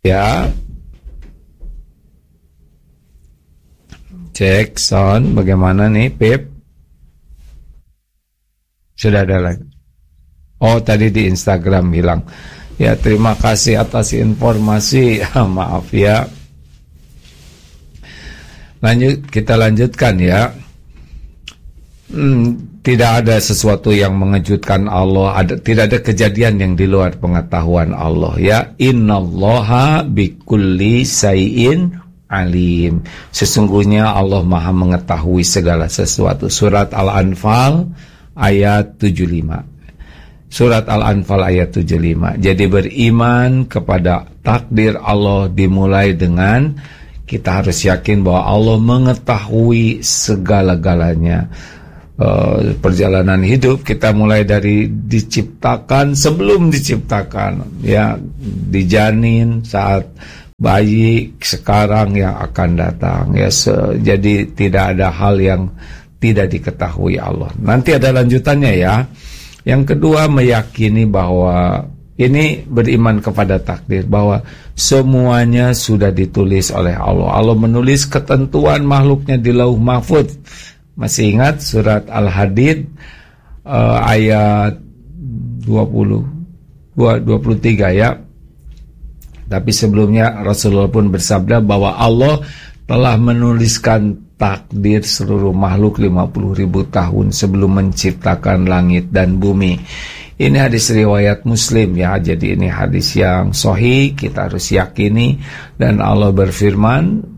Ya. Cek sound bagaimana nih, Pip? Sudah ada lagi. Oh, tadi di Instagram hilang. Ya, terima kasih atas informasi. Maaf ya. Kita lanjutkan ya. Tidak ada sesuatu yang mengejutkan Allah. Tidak ada kejadian yang di luar pengetahuan Allah ya. Innallaha bikulli syai'in alim. Sesungguhnya Allah Maha mengetahui segala sesuatu. Surat Al-Anfal ayat 75. Surat Al-Anfal ayat 75. Jadi beriman kepada takdir Allah dimulai dengan kita harus yakin bahwa Allah mengetahui segala-galanya. Perjalanan hidup kita mulai dari diciptakan, sebelum diciptakan ya, dijanin, saat bayi, sekarang, yang akan datang ya. Jadi tidak ada hal yang tidak diketahui Allah. Nanti ada lanjutannya ya. Yang kedua, meyakini bahwa ini beriman kepada takdir, bahwa semuanya sudah ditulis oleh Allah. Allah menulis ketentuan makhluknya di Lauh Mahfuz. Masih ingat surat Al-Hadid ayat 23 ya. Tapi sebelumnya Rasulullah pun bersabda bahwa Allah telah menuliskan takdir seluruh makhluk 50.000 tahun sebelum menciptakan langit dan bumi. Ini hadis riwayat Muslim ya. Jadi ini hadis yang sahih, kita harus yakini. Dan Allah berfirman,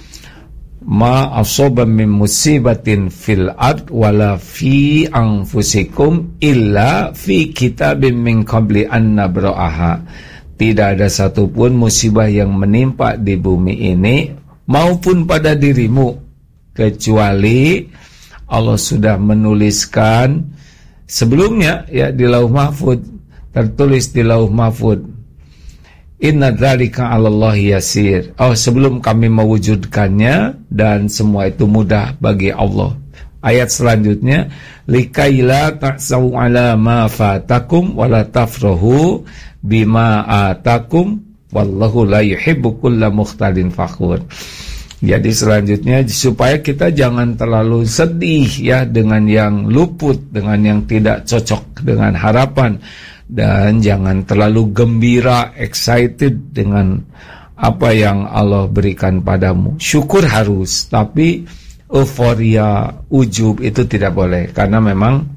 ma asaba min musibatin fil ard wala fi anfusikum illa fi kitabim min qabli an nabra'aha. Tidak ada satupun musibah yang menimpa di bumi ini maupun pada dirimu kecuali Allah sudah menuliskan sebelumnya ya di Lauh Mahfuz, tertulis di Lauh Mahfuz. Inna dzalika 'alallahi yasir. Oh, sebelum kami mewujudkannya, dan semua itu mudah bagi Allah. Ayat selanjutnya, likaila ta'sau 'ala ma fatakum wa la tafrahu bima atakum wallahu la yuhibbu kulla mukhtalin fakhur. Jadi selanjutnya supaya kita jangan terlalu sedih ya dengan yang luput, dengan yang tidak cocok dengan harapan. Dan jangan terlalu gembira, excited dengan apa yang Allah berikan padamu. Syukur harus, tapi euforia, ujub itu tidak boleh. Karena memang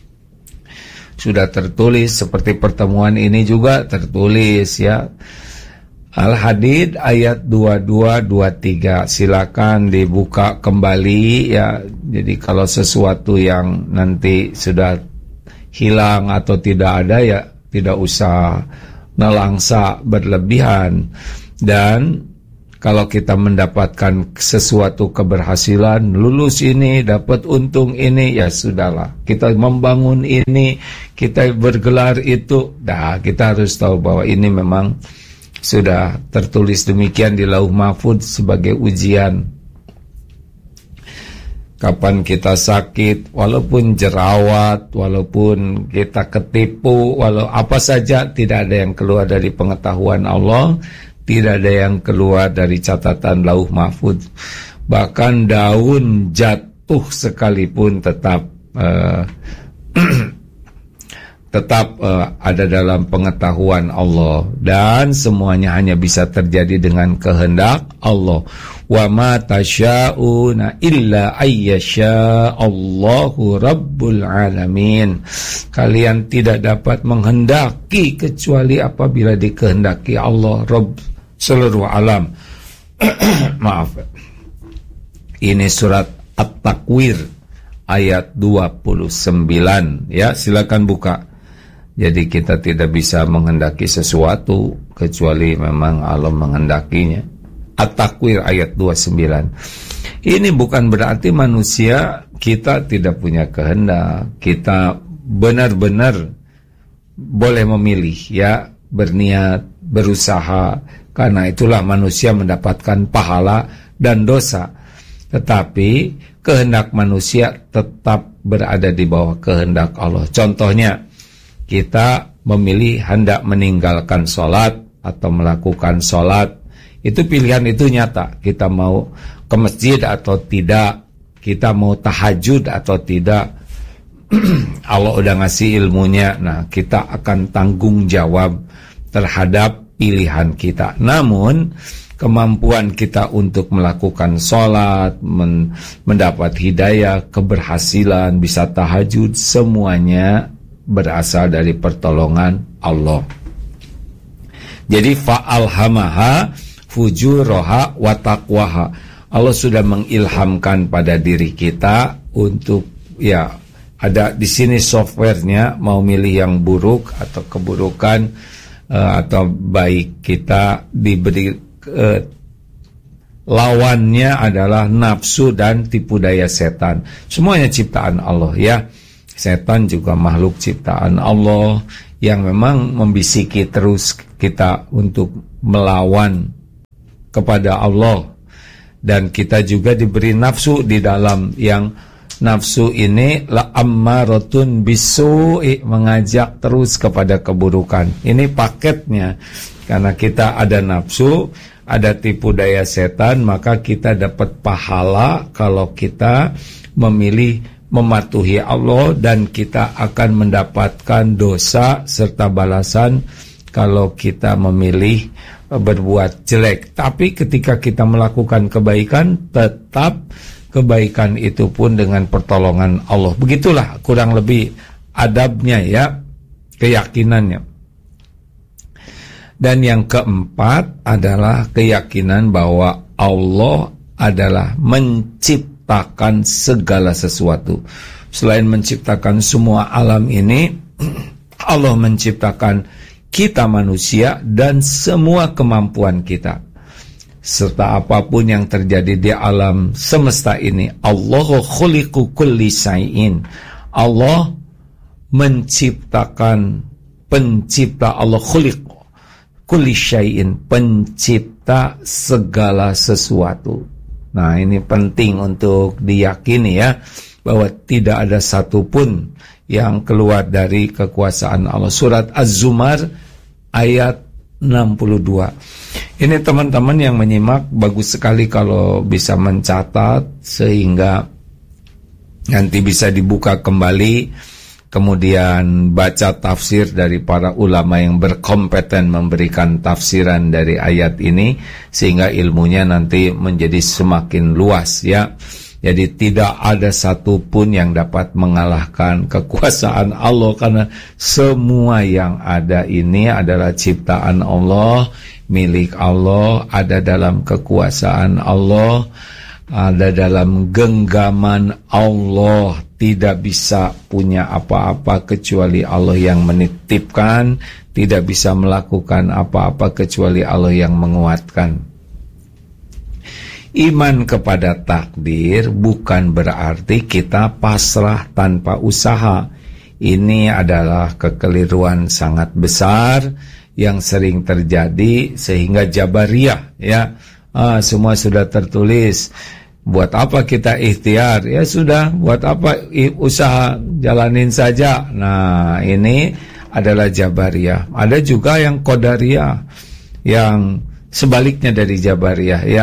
sudah tertulis, seperti pertemuan ini juga tertulis ya. Al-Hadid ayat 22-23. Silakan dibuka kembali ya. Jadi kalau sesuatu yang nanti sudah hilang atau tidak ada ya tidak usah nelangsa berlebihan. Dan kalau kita mendapatkan sesuatu keberhasilan, lulus ini, dapat untung ini, ya sudahlah. Kita membangun ini, kita bergelar itu, kita harus tahu bahwa ini memang sudah tertulis demikian di Lauh Mahfuz sebagai ujian. Kapan kita sakit, walaupun jerawat, walaupun kita ketipu, walau apa saja, tidak ada yang keluar dari pengetahuan Allah, tidak ada yang keluar dari catatan Lauh Mahfuz. Bahkan daun jatuh sekalipun tetap ada dalam pengetahuan Allah, dan semuanya hanya bisa terjadi dengan kehendak Allah. Wa ma tasya'una illa ayyasha Allahu rabbul alamin. Kalian tidak dapat menghendaki kecuali apabila dikehendaki Allah, Rabb seluruh alam. Maaf. Ini surat At-Takwir ayat 29 ya, silakan buka. Jadi kita tidak bisa menghendaki sesuatu kecuali memang Allah menghendakinya. At-Takwir ayat 29. Ini bukan berarti manusia kita tidak punya kehendak. Kita benar-benar boleh memilih ya, berniat, berusaha. Karena itulah manusia mendapatkan pahala dan dosa. Tetapi kehendak manusia tetap berada di bawah kehendak Allah. Contohnya, kita memilih hendak meninggalkan sholat atau melakukan sholat. Itu pilihan itu nyata. Kita mau ke masjid atau tidak, kita mau tahajud atau tidak. Allah udah ngasih ilmunya. Nah, kita akan tanggung jawab terhadap pilihan kita. Namun kemampuan kita untuk melakukan sholat, mendapat hidayah, keberhasilan, bisa tahajud, semuanya berasal dari pertolongan Allah. Jadi fa'alhamaha fujuraha wa taqwaha. Allah sudah mengilhamkan pada diri kita untuk, ya, ada di sini softwarenya, mau milih yang buruk atau keburukan atau baik, kita diberi lawannya adalah nafsu dan tipu daya setan. Semuanya ciptaan Allah, ya. Setan juga makhluk ciptaan Allah yang memang membisiki terus kita untuk melawan kepada Allah. Dan kita juga diberi nafsu di dalam, yang nafsu ini la ammaratun bisu'i, mengajak terus kepada keburukan. Ini paketnya. Karena kita ada nafsu, ada tipu daya setan, maka kita dapat pahala kalau kita memilih mematuhi Allah, dan kita akan mendapatkan dosa serta balasan kalau kita memilih berbuat jelek. Tapi ketika kita melakukan kebaikan, tetap kebaikan itu pun dengan pertolongan Allah. Begitulah kurang lebih adabnya, ya, keyakinannya. Dan yang keempat adalah keyakinan bahwa Allah adalah menciptakan segala sesuatu. Selain menciptakan semua alam ini, Allah menciptakan kita manusia dan semua kemampuan kita. Serta apapun yang terjadi di alam semesta ini, Allahu khuliqu kulli syai'in. Allah menciptakan, pencipta, Allah khuliq kulli syai'in, pencipta segala sesuatu. Nah, ini penting untuk diyakini, ya, bahwa tidak ada satupun yang keluar dari kekuasaan Allah. Surat Az-Zumar ayat 62. Ini teman-teman yang menyimak, bagus sekali kalau bisa mencatat sehingga nanti bisa dibuka kembali, kemudian baca tafsir dari para ulama yang berkompeten memberikan tafsiran dari ayat ini, sehingga ilmunya nanti menjadi semakin luas, ya. Jadi tidak ada satupun yang dapat mengalahkan kekuasaan Allah, karena semua yang ada ini adalah ciptaan Allah, milik Allah, ada dalam kekuasaan Allah, ada dalam genggaman Allah. Tidak bisa punya apa-apa kecuali Allah yang menitipkan, tidak bisa melakukan apa-apa kecuali Allah yang menguatkan. Iman kepada takdir bukan berarti kita pasrah tanpa usaha. Ini adalah kekeliruan sangat besar yang sering terjadi, sehingga Jabariyah, ya, semua sudah tertulis. Buat apa kita ikhtiar? Ya sudah, buat apa usaha, jalanin saja. Nah, ini adalah Jabariyah. Ada juga yang Qadariyah, yang sebaliknya dari Jabariyah, ya.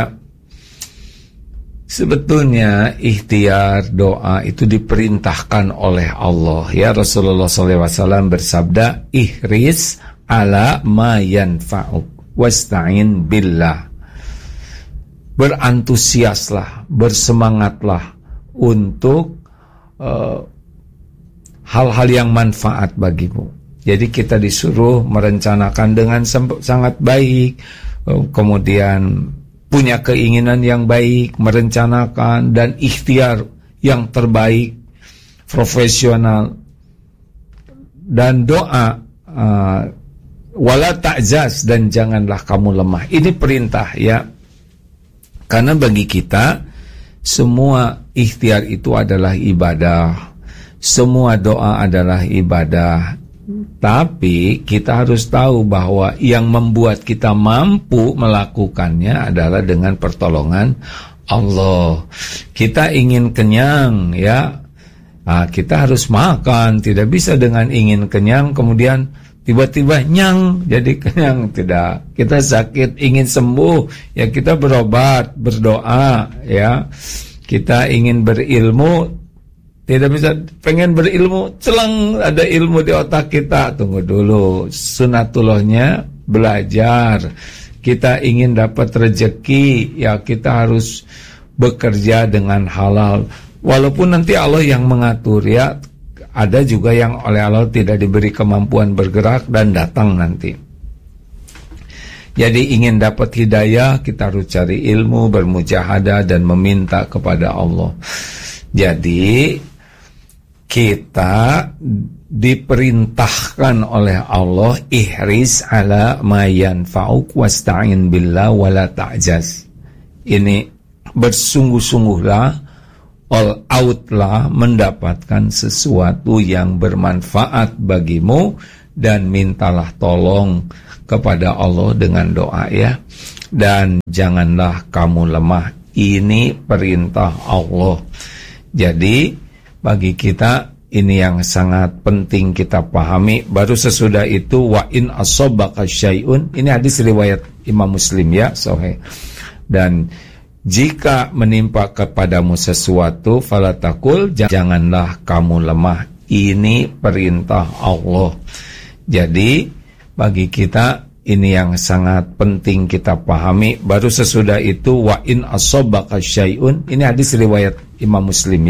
Sebetulnya ikhtiar, doa itu diperintahkan oleh Allah, ya. Rasulullah SAW bersabda, ihris ala ma yanfa'uk wasta'in billah. Berantusiaslah, bersemangatlah untuk hal-hal yang manfaat bagimu. Jadi kita disuruh merencanakan dengan sangat baik, kemudian punya keinginan yang baik, merencanakan dan ikhtiar yang terbaik, profesional, dan doa, wala ta'jaz, dan janganlah kamu lemah. Ini perintah, ya. Karena bagi kita semua ikhtiar itu adalah ibadah, semua doa adalah ibadah. Tapi kita harus tahu bahwa yang membuat kita mampu melakukannya adalah dengan pertolongan Allah. Kita ingin kenyang, ya, kita harus makan. Tidak bisa dengan ingin kenyang kemudian tiba-tiba nyang jadi kenyang. Tidak. Kita sakit ingin sembuh, ya kita berobat, berdoa, ya. Kita ingin berilmu, tidak bisa, pengen berilmu, celang ada ilmu di otak kita. Tunggu dulu, sunatullahnya belajar. Kita ingin dapat rezeki, ya kita harus bekerja dengan halal. Walaupun nanti Allah yang mengatur, ya. Ada juga yang oleh Allah tidak diberi kemampuan bergerak dan datang nanti. Jadi ingin dapat hidayah, kita harus cari ilmu, bermujahadah dan meminta kepada Allah. Jadi kita diperintahkan oleh Allah, ihris ala ma yanfa'uk wasta'in billah wala ta'jaz. Ini bersungguh-sungguhlah, all out lah mendapatkan sesuatu yang bermanfaat bagimu dan mintalah tolong kepada Allah dengan doa, ya. Dan janganlah kamu lemah. Ini perintah Allah. Jadi bagi kita ini yang sangat penting kita pahami. Baru sesudah itu wa in asobaka syai'un. Ini hadis riwayat Imam Muslim, ya, sahih. Dan jika menimpa kepadamu sesuatu, falatakul, janganlah kamu lemah. Ini perintah Allah. Jadi bagi kita ini yang sangat penting kita pahami. Baru sesudah itu wa in asobaka syai'un. Ini hadis riwayat Imam Muslim, ya.